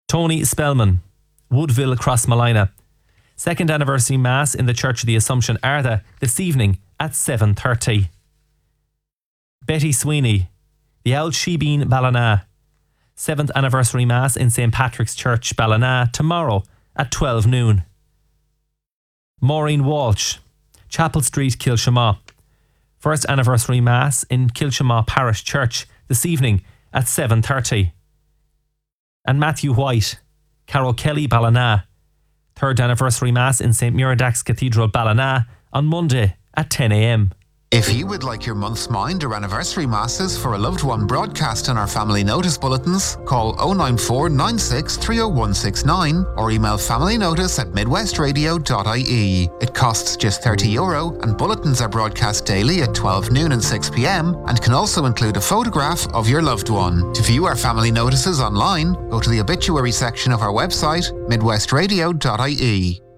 Tony Spellman, Woodville, Crossmolina. Second anniversary Mass in the Church of the Assumption, Arda, this evening at 7:30. Betty Sweeney, the Old Shebeen, Ballina. 7th anniversary Mass in St. Patrick's Church, Ballina, tomorrow at 12 noon. Maureen Walsh, Chapel Street, Kilshamaugh. First anniversary Mass in Kilshamaugh Parish Church this evening at 7:30. And Matthew White, Carroll Kelly, Ballina. Third anniversary Mass in St. Muradach's Cathedral, Ballina on Monday at 10 a.m. If you would like your month's mind or anniversary masses for a loved one broadcast in our family notice bulletins, call 094 96 30169 or email familynotice@midwestradio.ie. It costs just €30 and bulletins are broadcast daily at 12 noon and 6 p.m. and can also include a photograph of your loved one. To view our family notices online, go to the obituary section of our website, midwestradio.ie.